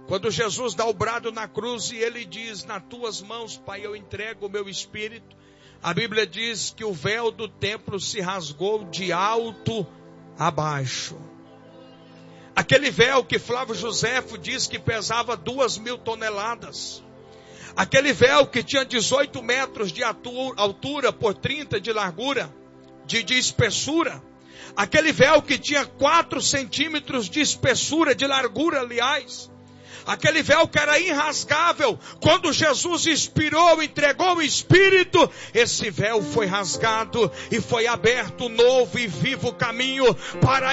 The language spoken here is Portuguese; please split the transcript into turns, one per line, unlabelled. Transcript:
Quando Jesus dá o brado na cruz e ele diz: nas tuas mãos, Pai, eu entrego o meu espírito. A Bíblia diz que o véu do templo se rasgou de alto a baixo. Aquele véu que Flávio Joséfo diz que pesava 2.000 toneladas. Aquele véu que tinha 18 metros de altura por 30 de largura, de espessura. Aquele véu que tinha 4 centímetros de espessura, de largura, aliás. Aquele véu que era irrasgável. Quando Jesus expirou, entregou o Espírito, esse véu foi rasgado e foi aberto um novo e vivo caminho para